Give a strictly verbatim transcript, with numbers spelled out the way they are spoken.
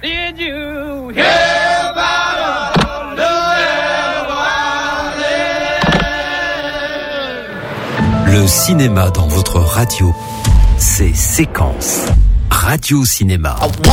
Did you hear about Le cinéma dans votre radio, c'est Séquence. Radio Cinéma.